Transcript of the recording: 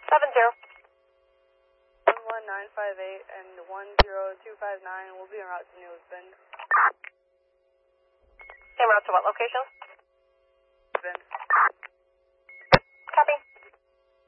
70. 11958 and 10259 will be en route to News Bend. En route to what location? Bend.